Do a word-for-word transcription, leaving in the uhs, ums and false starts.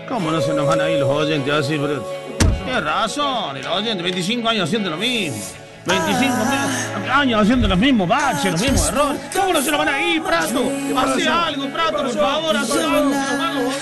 ¿Cómo no se nos van a ir los oyentes así? Pero... Tienes razón, el oyente, veinticinco años haciendo lo mismo. veinticinco años haciendo los mismos baches, los mismos errores. ¿Cómo no se nos van a ir, Prato? Hace algo, Prato, por favor, haz algo.